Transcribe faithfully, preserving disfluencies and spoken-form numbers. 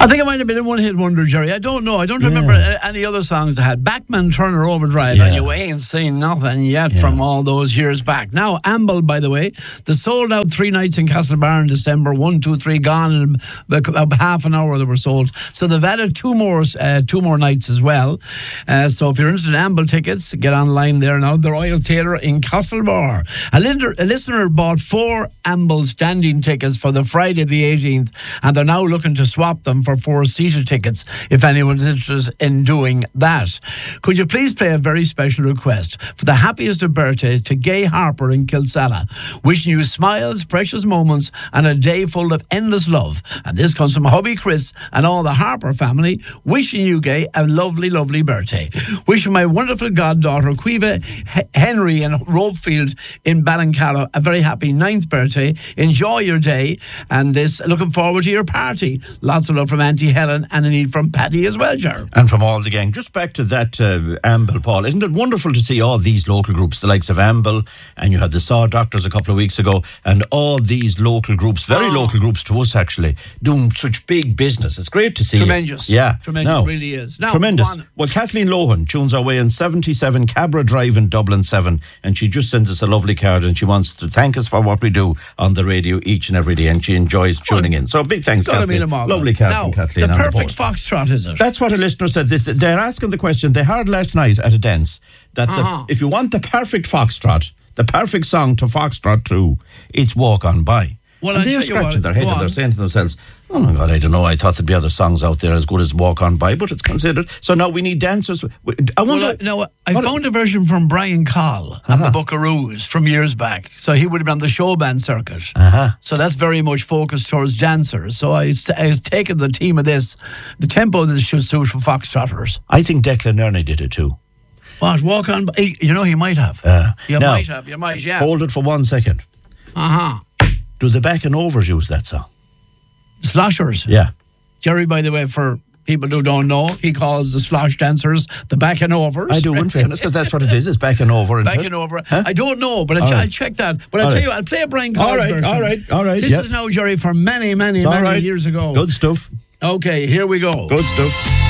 I think it might have been a one-hit wonder, Jerry. I don't know. I don't remember Yeah. any other songs they had. Backman Turner Overdrive, Yeah. and you ain't seen nothing yet Yeah. from all those years back. Now, Amble, by the way, the sold out three nights in Castlebar in December. One, two, three gone in about half an hour they were sold. So they've added two more, uh, two more nights as well. Uh, so if you're interested in Amble tickets, get online there now. The Royal Theatre in Castlebar. A, linder, a listener bought four Amble standing tickets for the Friday the eighteenth, and they're now looking to swap them for four seater tickets if anyone's interested in doing that. Could you please play a very special request for the happiest of birthdays to Gay Harper in Kilsalla, wishing you smiles, precious moments, and a day full of endless love. And this comes from hubby Chris and all the Harper family, wishing you, Gay, a lovely, lovely birthday. Wishing my wonderful goddaughter Quiva H- Henry in Ropefield in Ballincarrow a very happy ninth birthday. Enjoy your day, and this looking forward to your party. Lots of love from Auntie Helen and a need from Paddy as well, Ger. And from all the gang. Just back to that uh, Amble, Paul. Isn't it wonderful to see all these local groups, the likes of Amble, and you had the Saw Doctors a couple of weeks ago, and all these local groups, very Oh. local groups to us actually, doing such big business. It's great to see. Tremendous. Yeah. Tremendous. Now, It really is. Now, tremendous. go on. Well, Kathleen Lohan tunes our way in seventy-seven Cabra Drive in Dublin seven, and she just sends us a lovely card, and she wants to thank us for what we do on the radio each and every day, and she enjoys tuning in. So big thanks, Gotta mean Kathleen. them all. Lovely card Now, from Kathleen. the on perfect post. foxtrot, is it? That's what a listener said. This, they're asking the question. They heard last night at a dance that the- Uh-huh. if you want the perfect foxtrot, the perfect song to foxtrot to, it's Walk On By. Well, and I'll they're tell you scratching what, their head go and they're on. saying to themselves, oh my God, I don't know. I thought there'd be other songs out there as good as Walk On By, but it's considered. So now we need dancers. I wonder. Well, I, no, I what- found a version from Brian Call on the Buckaroos from years back. So he would have been on the show band circuit. Uh-huh. So that's very much focused towards dancers. So I, I was taking the theme of this, the tempo of this should suit for foxtrotters. I think Declan Ernie did it too. What, walk on? by- he- You know, he might have. Uh, you now, might have. You might, yeah. Hold it for one second. Uh huh. Do the Back and Overs use that song? Sloshers. Yeah. Jerry, by the way, for people who don't know, he calls the slosh dancers the back and overs. I do, in fairness, because that's what it is. It's back and over. isn't Back it? and over. Huh? I don't know, but I'll, All ch- right. I'll check that. But I'll All tell right. you, I'll play a Brian Call's All right, version. all right, all right, This yeah. is now, Jerry, for many, many, It's all many right. years ago. Good stuff. Okay, here we go. Good stuff.